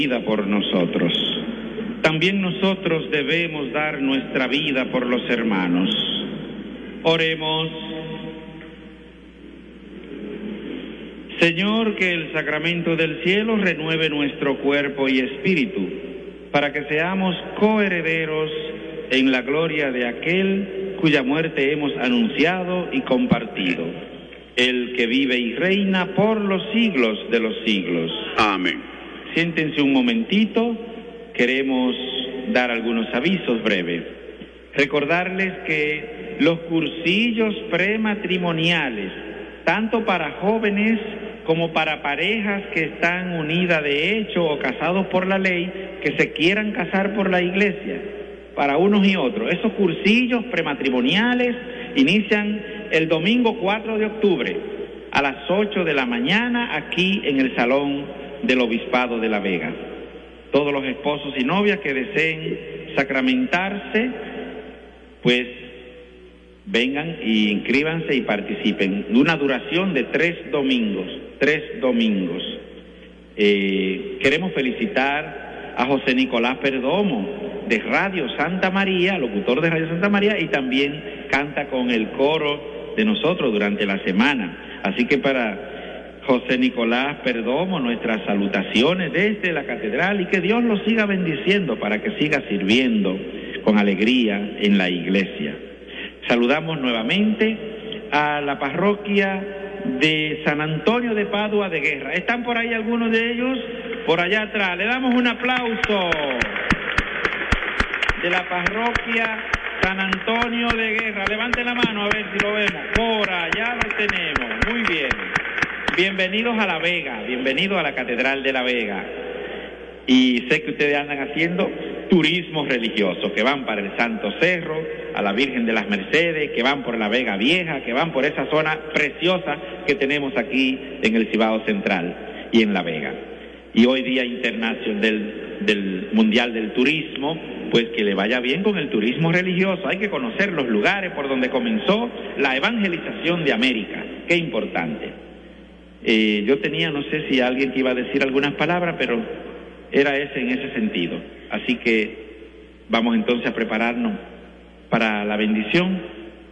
vida por nosotros. También nosotros debemos dar nuestra vida por los hermanos. Oremos. Señor, que el sacramento del cielo renueve nuestro cuerpo y espíritu, para que seamos coherederos en la gloria de aquel cuya muerte hemos anunciado y compartido, el que vive y reina por los siglos de los siglos. Amén. Siéntense un momentito, queremos dar algunos avisos breves. Recordarles que los cursillos prematrimoniales, tanto para jóvenes como para parejas que están unidas de hecho o casados por la ley, que se quieran casar por la iglesia, para unos y otros. Esos cursillos prematrimoniales inician el domingo 4 de octubre a las 8 de la mañana aquí en el Salón del Obispado de La Vega. Todos los esposos y novias que deseen sacramentarse, pues vengan y inscríbanse y participen. De una duración de 3 domingos. Queremos felicitar a José Nicolás Perdomo de Radio Santa María, locutor de Radio Santa María, y también canta con el coro de nosotros durante la semana. Así que para José Nicolás Perdomo, nuestras salutaciones desde la catedral, y que Dios lo siga bendiciendo para que siga sirviendo con alegría en la iglesia. Saludamos nuevamente a la parroquia de San Antonio de Padua de Guerra. ¿Están por ahí algunos de ellos? Por allá atrás. Le damos un aplauso. De la parroquia San Antonio de Guerra. Levante la mano a ver si lo vemos. Por allá lo tenemos. Muy bien. Bienvenidos a La Vega, bienvenidos a la Catedral de La Vega. Y sé que ustedes andan haciendo turismo religioso, que van para el Santo Cerro, a la Virgen de las Mercedes, que van por la Vega Vieja, que van por esa zona preciosa que tenemos aquí en el Cibao Central y en La Vega. Y hoy Día Internacional del Mundial del Turismo, pues que le vaya bien con el turismo religioso. Hay que conocer los lugares por donde comenzó la evangelización de América. Qué importante. Yo tenía, no sé si alguien que iba a decir algunas palabras, pero era en ese sentido. Así que vamos entonces a prepararnos para la bendición.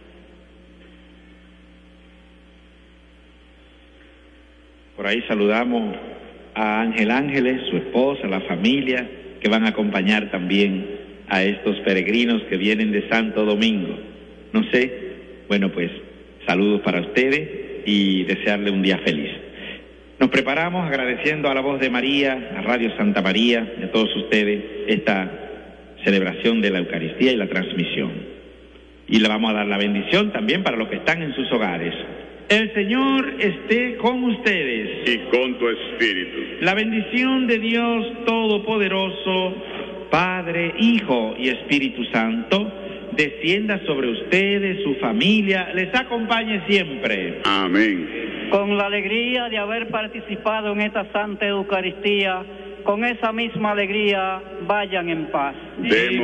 Por ahí saludamos a Ángel Ángeles, su esposa, la familia, que van a acompañar también a estos peregrinos que vienen de Santo Domingo. No sé, bueno, pues saludos para ustedes y desearle un día feliz. Nos preparamos agradeciendo a la Voz de María, a Radio Santa María y a todos ustedes esta celebración de la Eucaristía y la transmisión. Y le vamos a dar la bendición también para los que están en sus hogares. El Señor esté con ustedes. Y con tu espíritu. La bendición de Dios Todopoderoso, Padre, Hijo y Espíritu Santo, descienda sobre ustedes, su familia, les acompañe siempre. Amén. Con la alegría de haber participado en esta Santa Eucaristía, con esa misma alegría vayan en paz.